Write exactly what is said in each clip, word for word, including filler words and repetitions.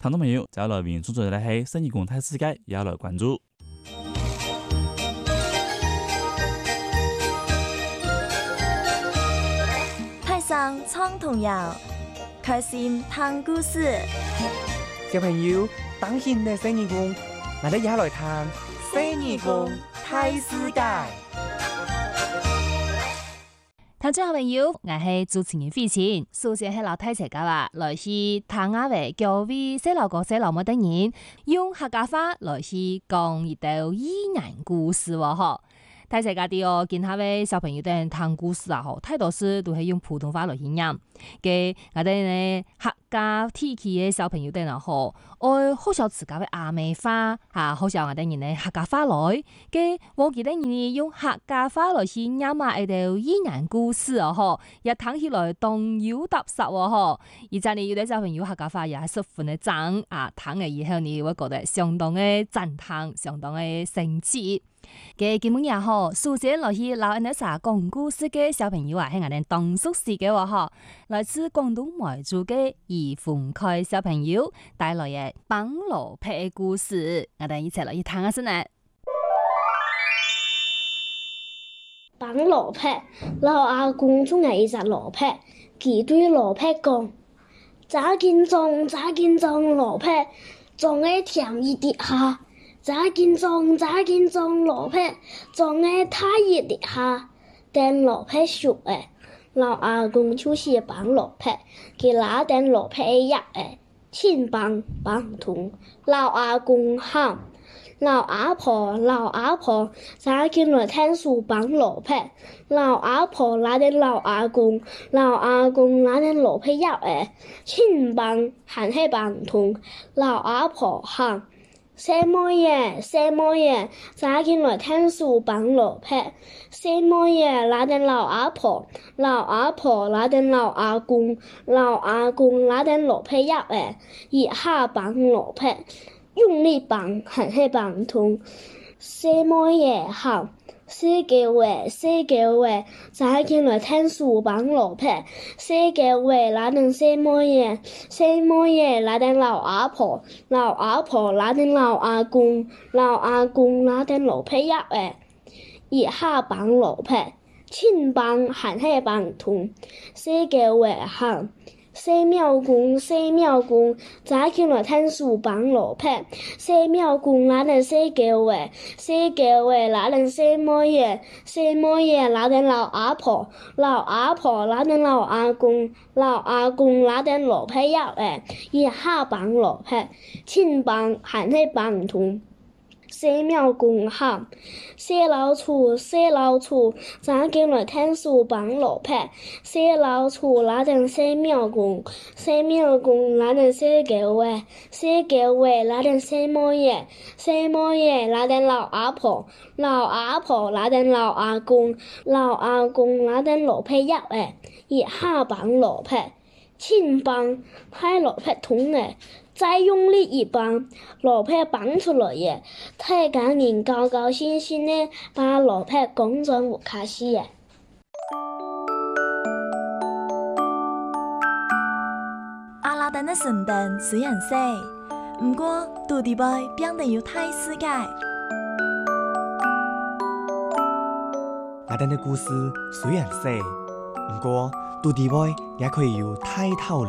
聽眾朋友，接下來為創作嘅係聖義公大世界，也來關注。 太上蒼童謠，開心聽故事。 小朋友，當現的聖義公，我哋也來談聖義公大世界。 聽眾朋友，我係主持人費晴，首先係老太太家話，來去談下為教會細路哥細路妹等人用客家話來去講一道寓言故事喎，嗬。太太家啲哦，見下位小朋友哋聽故事啊，嗬，太多時都係用普通話來去念。嘅我哋呢客家地區嘅小朋友哋啊，嗬，愛好少自家嘅阿妹話，嚇，好少我哋人呢客家話來。嘅我記得人用客家話來去念啊，一道寓言故事啊，嗬，也聽起來動搖踏實喎，嗬。而家呢有啲小朋友客家話也係十分嘅正啊，聽嘅以後你會覺得相當嘅讚嘆，相當嘅神奇。嘅基本也好，首先落去老人家講故事嘅小朋友啊，係我哋當熟悉嘅話，嗬，來自廣東梅州嘅余鳳開小朋友帶來嘅綁羅劈嘅故事，我哋一齊落去聽下先啦。 綁羅劈，老阿公中係一隻羅劈，佢對羅劈講：咋見種，咋見種羅劈，種喺田一跌下。咋見種，咋見種羅劈，種喺太熱底下，等羅劈熟誒，老阿公就是綁羅劈，佢拿等羅劈入誒，千綁綁唔通，老阿公喊，老阿婆，老阿婆，咋見來聽樹綁羅劈，老阿婆拿等老阿公，老阿公拿等羅劈入誒，千綁還係綁唔通，老阿婆喊。什麼嘢？什麼嘢？咋見來聽樹綁羅劈？什麼嘢？拿定老阿婆，老阿婆拿定老阿公，老阿公拿定羅劈入誒，一下綁羅劈，用力綁還係綁唔通。什麼嘢？好。四個位，四個位，咋見來聽樹綁羅劈？四個位拿定什麼嘢？什麼嘢拿定老阿婆，老阿婆拿定老阿公，老阿公拿定羅劈入誒，一下綁羅劈，千綁還係綁唔通。四個位行。四秒公，四秒公，咋見來聽樹綁羅劈？四秒公拿定四個位，四個位拿定什麼嘢？什麼嘢拿定老阿婆，老阿婆拿定老阿公，老阿公拿定羅劈入誒，一下綁羅劈，千綁還係綁唔通。四秒公喊，四老鼠，四老鼠，咋見來聽樹綁羅劈？四老鼠拿定四秒公，四秒公拿定四個位，四個位拿定什麼嘢？什麼嘢拿定老阿婆，老阿婆拿定老阿公，老阿公拿定羅劈入誒，一下綁羅劈，千綁係羅劈通誒。再用力一綁，羅劈綁出來嘅，太感人高高興興呢，把羅劈講咗無卡西嘅。 阿拉丁的神燈雖然細，不過土地背變得有大世界。 阿丁的故事雖然細，不過土地背也可以有大道理。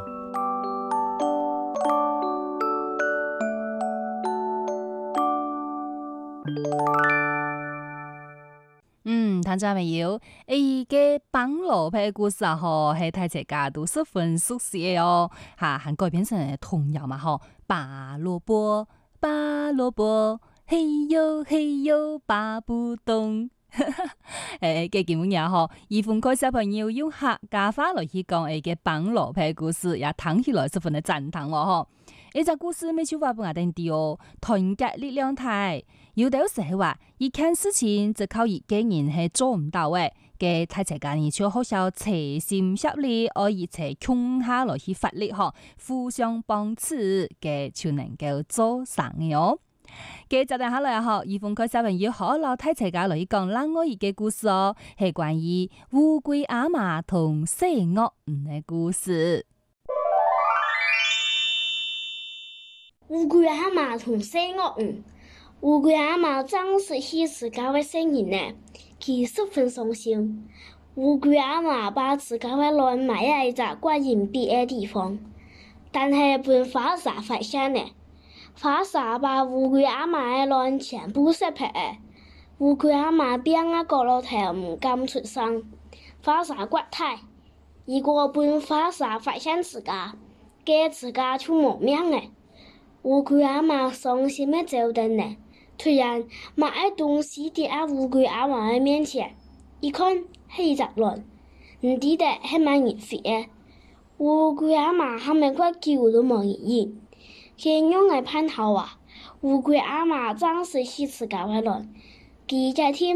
嗯，聽咗未有？誒，嘅綁羅劈故事啊，嗬，係大家都十分熟悉嘅哦。嚇，還改編成童謠嘛，嗬。拔蘿蔔，拔蘿蔔，嘿喲嘿喲，拔不動。誒，嘅基本嘢嗬，而鳳開小朋友用客家話來去講誒嘅綁羅劈故事，也聽起來十分嘅讚嘆喎，嗬。呢隻故事咩出發本阿定啲哦，團結力量大。有啲時係話，一件事情就靠一個人係做唔到嘅，嘅大家呢就好少齊心協力，而一齊共下來去發力嗬，互相幫持嘅就能夠做成嘅哦。嘅就等下來嗬，而鳳開小朋友可老大家來講另外一個故事哦，係關於烏龜阿嫲同細鱷魚嘅故事。烏龜阿嫲同細鱷魚嘅故事。 阿拉丁的神燈雖然細，不過土地背變得有大世界。阿拉丁的故事雖然細，不過烏龜阿嫲同細鱷魚嘅故事。 誒，關於烏龜阿嫲同細鱷魚嘅故事。 誒，關於烏龜阿嫲同細鱷魚嘅故事。 誒，關於烏龜阿嫲同細鱷魚嘅故事。 乌龟阿嬷同小鳄鱼，乌龟阿嬷张氏起自家的声音呢，佢十分伤心。乌龟阿嬷把自家的卵埋在一个挂隐蔽的地方，但是被花蛇发现呢。花蛇把乌龟阿嬷的卵全部食掉，乌龟阿嬷变啊角落头唔敢出声。花蛇骨太，如果被花蛇发现自家，佢自家就冇命了。乌龟阿嬷伤心的走动呢，突然买个东西跌在乌龟阿嬷的面前，一看是一只卵，唔记得是买人飞的。乌龟阿嬷喊咩块叫都冇人应，佢用来盼头啊，乌龟阿嬷暂时是自家的卵，佢在天。